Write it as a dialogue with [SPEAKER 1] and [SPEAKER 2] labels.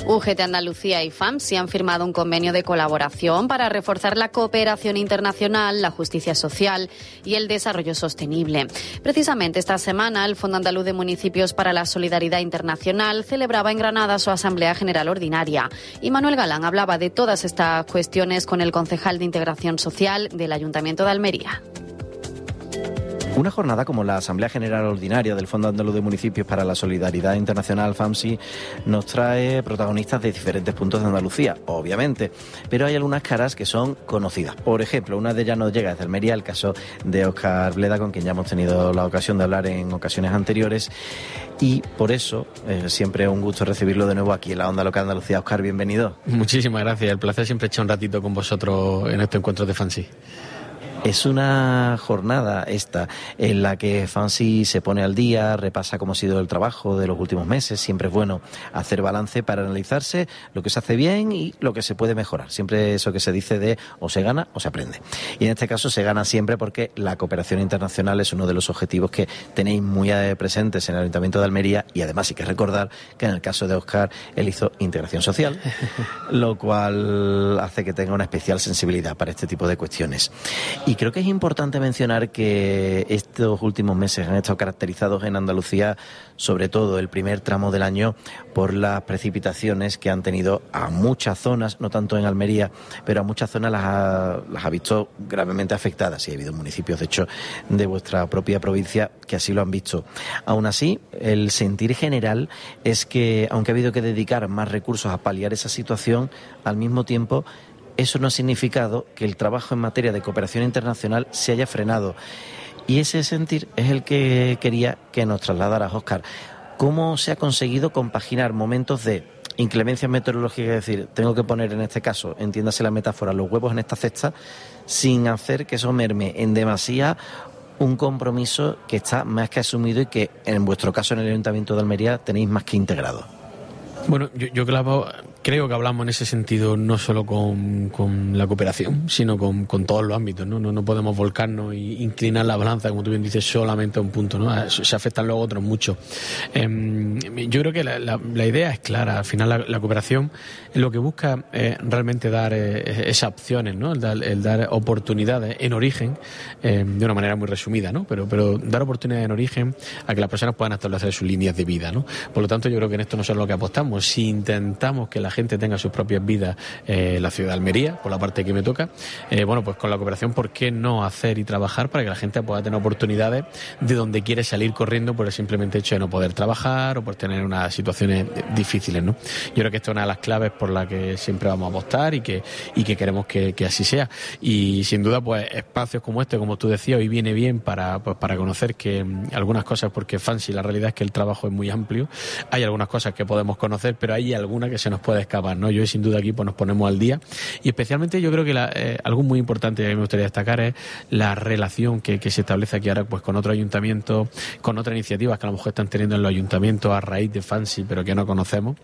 [SPEAKER 1] UGT Andalucía y FAMSI han firmado un convenio de colaboración para reforzar la cooperación internacional, la justicia social y el desarrollo sostenible. Precisamente esta semana, el Fondo Andaluz de Municipios para la Solidaridad Internacional celebraba en Granada su Asamblea General Ordinaria. Y Manuel Galán hablaba de todas estas cuestiones con el concejal de Integración Social del Ayuntamiento de Almería.
[SPEAKER 2] Una jornada como la Asamblea General Ordinaria del Fondo Andaluz de Municipios para la Solidaridad Internacional, FAMSI, nos trae protagonistas de diferentes puntos de Andalucía, obviamente, pero hay algunas caras que son conocidas. Por ejemplo, una de ellas nos llega desde Almería, el caso de Óscar Bleda, con quien ya hemos tenido la ocasión de hablar en ocasiones anteriores, y por eso siempre es un gusto recibirlo de nuevo aquí en la Onda Local de Andalucía. Óscar, bienvenido.
[SPEAKER 3] Muchísimas gracias, el placer siempre echar un ratito con vosotros en estos encuentros de FAMSI.
[SPEAKER 2] Es una jornada esta en la que FAMSI se pone al día, repasa cómo ha sido el trabajo de los últimos meses. Siempre es bueno hacer balance para analizarse lo que se hace bien y lo que se puede mejorar. Siempre eso que se dice de o se gana o se aprende. Y en este caso se gana siempre porque la cooperación internacional es uno de los objetivos que tenéis muy presentes en el Ayuntamiento de Almería, y además hay que recordar que en el caso de Óscar él hizo integración social, lo cual hace que tenga una especial sensibilidad para este tipo de cuestiones. Y creo que es importante mencionar que estos últimos meses han estado caracterizados en Andalucía, sobre todo el primer tramo del año, por las precipitaciones que han tenido a muchas zonas, no tanto en Almería, pero a muchas zonas las ha visto gravemente afectadas. Y ha habido municipios, de hecho, de vuestra propia provincia que así lo han visto. Aún así, el sentir general es que, aunque ha habido que dedicar más recursos a paliar esa situación, al mismo tiempo eso no ha significado que el trabajo en materia de cooperación internacional se haya frenado. Y ese sentir es el que quería que nos trasladaras, Óscar. ¿Cómo se ha conseguido compaginar momentos de inclemencias meteorológicas, es decir, tengo que poner en este caso, entiéndase la metáfora, los huevos en esta cesta, sin hacer que eso merme en demasía un compromiso que está más que asumido y que en vuestro caso en el Ayuntamiento de Almería tenéis más que integrado?
[SPEAKER 3] Bueno, yo creo que hablamos en ese sentido no solo con la cooperación, sino con todos los ámbitos, ¿no? No podemos volcarnos e inclinar la balanza, como tú bien dices, solamente a un punto, ¿no? Se afectan luego otros mucho. Yo creo que la idea es clara. Al final la cooperación lo que busca es realmente dar esas opciones, ¿no? El dar oportunidades en origen, de una manera muy resumida, ¿no? Pero dar oportunidades en origen a que las personas puedan establecer sus líneas de vida, ¿no? Por lo tanto, yo creo que en esto no es lo que apostamos. Si intentamos que la gente tenga sus propias vidas, la ciudad de Almería, por la parte que me toca, bueno, pues con la cooperación, ¿por qué no hacer y trabajar para que la gente pueda tener oportunidades de donde quiere salir corriendo por el simplemente hecho de no poder trabajar o por tener unas situaciones difíciles, ¿no? Yo creo que esta es una de las claves por la que siempre vamos a apostar y que queremos que así sea. Y sin duda, pues espacios como este, como tú decías, hoy viene bien para conocer que algunas cosas, porque FAMSI, la realidad es que el trabajo es muy amplio, hay algunas cosas que podemos conocer, pero hay alguna que se nos puede escapar, ¿no? Yo sin duda aquí pues nos ponemos al día, y especialmente yo creo que algo muy importante que a mí me gustaría destacar es la relación que se establece aquí ahora pues con otros ayuntamientos, con otras iniciativas que a lo mejor están teniendo en los ayuntamientos a raíz de FAMSI, pero que no conocemos,